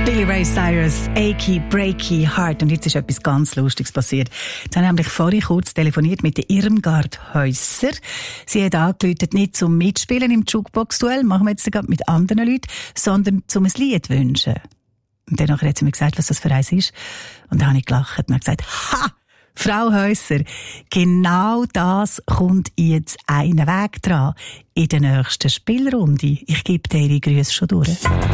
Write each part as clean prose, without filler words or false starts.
Billy Ray Cyrus, Achy Breaky Heart. Und jetzt ist etwas ganz Lustiges passiert. Jetzt habe ich nämlich vorhin kurz telefoniert mit der Irmgard Häusser. Sie hat angerufen, nicht zum Mitspielen im Jukebox-Duell, machen wir jetzt gerade mit anderen Leuten, sondern zum ein Lied wünschen. Und dann hat sie mir gesagt, was das für eins ist. Und dann habe ich gelacht und habe gesagt, ha! Frau Häusser, genau das kommt jetzt einen Weg dran in der nächsten Spielrunde. Ich gebe dir Ihre Grüße schon durch.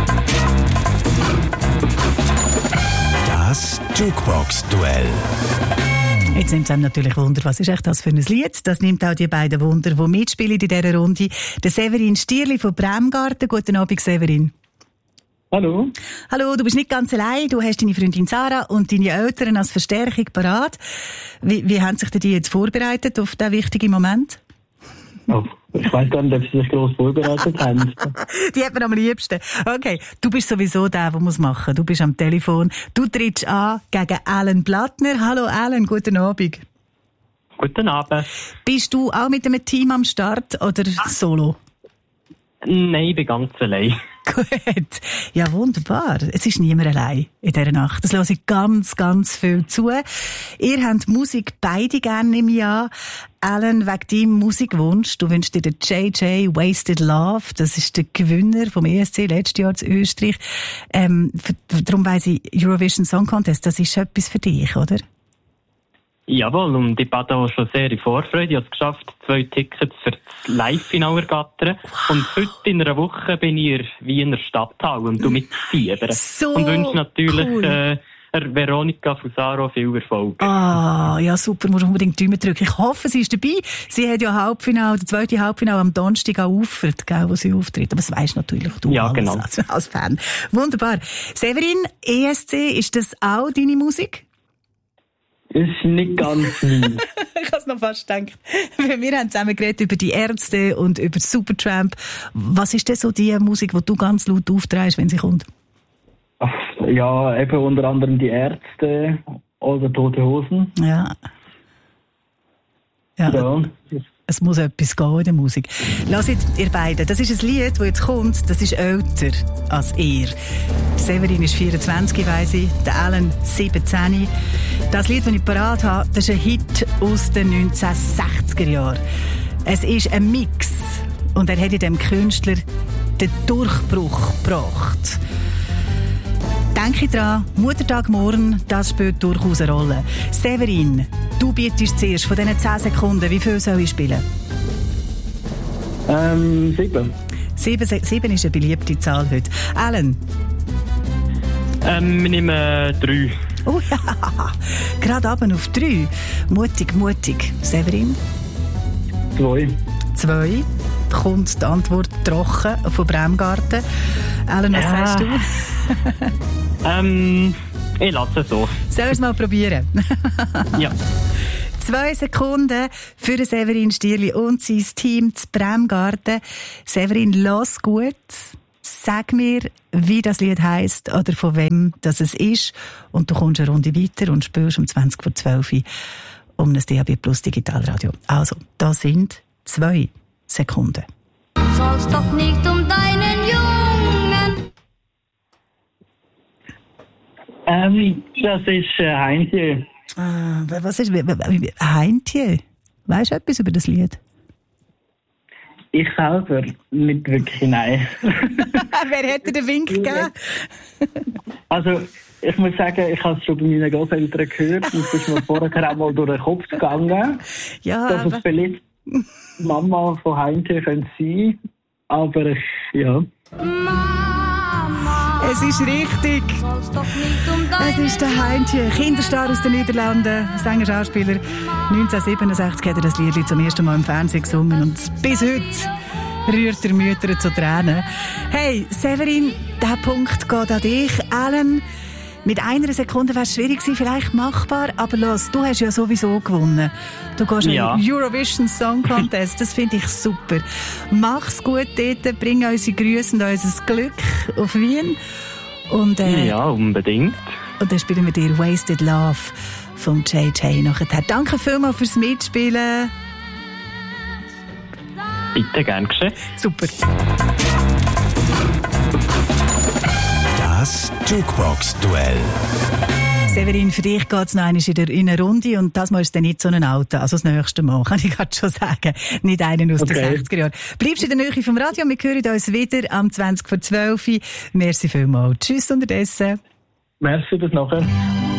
Das Jukebox-Duell. Jetzt nimmt es einem natürlich Wunder, was ist echt das für ein Lied? Das nimmt auch die beiden Wunder, die mitspielen in dieser Runde. Der Severin Stierli von Bremgarten. Guten Abend, Severin. Hallo. Hallo, du bist nicht ganz allein. Du hast deine Freundin Sarah und deine Eltern als Verstärkung parat. Wie haben sich denn die jetzt vorbereitet auf diesen wichtigen Moment? Oh, ich weiss gar nicht, ob sie sich gross vorbereitet haben. Die hat man am liebsten. Okay, du bist sowieso der muss machen. Du bist am Telefon. Du trittst an gegen Alan Blattner. Hallo Alan, guten Abend. Guten Abend. Bist du auch mit einem Team am Start oder solo? Nein, ich bin ganz allein. Gut. Ja, wunderbar. Es ist niemand allein in dieser Nacht. Das höre ich ganz, ganz viel zu. Ihr habt Musik beide gerne im Jahr. Alan, wegen deinem Musikwunsch, du wünschst dir den JJ Wasted Love. Das ist der Gewinner vom ESC letztes Jahr in Österreich. Darum weiss ich, Eurovision Song Contest, das ist etwas für dich, oder? Jawohl, und ich bin da schon sehr in Vorfreude. Ich habe es geschafft, 2 Tickets für das Live-Finale ergattern. Und heute in einer Woche bin ich in der Wiener Stadthalle und mitfiebern. So und wünsche natürlich cool. Veronika Fusaro viel Erfolg. Ah, ja super, muss unbedingt die Daumen drücken. Ich hoffe, sie ist dabei. Sie hat ja Halbfinale, das zweite Halbfinale am Donnerstag auch auftritt, wo sie auftritt. Aber das weisst natürlich du ja, alles, genau. als Fan. Wunderbar. Severin, ESC, ist das auch deine Musik? Ist nicht ganz nie. Ich habe es noch fast gedacht. Wir haben zusammen geredet über die Ärzte und über Supertramp. Was ist denn so die Musik, die du ganz laut aufträgst, wenn sie kommt? Ja, eben unter anderem die Ärzte oder Tote Hosen. Ja. Es muss etwas gehen in der Musik. Lasst jetzt, ihr beiden, das ist ein Lied, das jetzt kommt, das ist älter als ihr. Severin ist 24, weiss ich, der Alan 17. Das Lied, das ich parat habe, das ist ein Hit aus den 1960er Jahren. Es ist ein Mix und er hat in dem Künstler den Durchbruch gebracht. Denke dran, Muttertag morgen, das spielt durchaus eine Rolle. Severin, du bietest zuerst von diesen 10 Sekunden, wie viel soll ich spielen? 7. 7 ist eine beliebte Zahl heute. Alan? Wir nehmen 3. Oh ja, gerade runter auf 3. Mutig, mutig. Severin? 2. 2. Kommt die Antwort trocken von Bremgarten. Alan, was sagst du? Ich lasse es so. Sollen wir es mal probieren? Ja. 2 Sekunden für den Severin Stierli und sein Team zu Bremgarten. Severin, lass gut. Sag mir, wie das Lied heisst oder von wem das es ist. Und du kommst eine Runde weiter und spielst um 20:12 Uhr um ein DAB Plus Digitalradio. Also, da sind 2 Sekunden. Du sollst doch nicht um deinen Jungen. Das ist Heintje. Was ist Heintje? Weißt du etwas über das Lied? Ich selber nicht wirklich, nein. Wer hätte den Wink gegeben? Also, ich muss sagen, ich habe es schon bei meinen Großeltern gehört und es ist mir vorher auch mal durch den Kopf gegangen, Ja, dass es vielleicht Mama von Heintje könnte sein. Aber ja. Mama, es ist richtig. du sollst doch nicht um Es deinen ist der Heintje, Kinderstar aus den Niederlanden, Sänger, Schauspieler. 1967 hat er das Lied zum ersten Mal im Fernsehen gesungen und bis heute rührt er Mütter zu Tränen. Hey, Severin, der Punkt geht an dich. Alan, mit 1 Sekunde wäre es schwierig gewesen, vielleicht machbar, aber los, du hast ja sowieso gewonnen. Du gehst Ja. in den Eurovision Song Contest, das finde ich super. Mach's gut dort, bring unsere Grüße und unser Glück auf Wien. Und, Ja, unbedingt. und dann spielen wir dir Wasted Love vom JJ nachher. Danke vielmals fürs Mitspielen. Bitte, gern geschehen. Super. Das Jukebox-Duell. Severin, für dich geht es noch einmal in eine Runde und das Mal ist dann nicht so ein Auto. Also das nächste Mal, kann ich gerade schon sagen. Nicht einen aus den 60er Jahren. Bleibst in der Nähe vom Radio, wir hören uns wieder am 20 vor 12 Uhr. Merci vielmals. Tschüss unterdessen. Merci, bis nachher.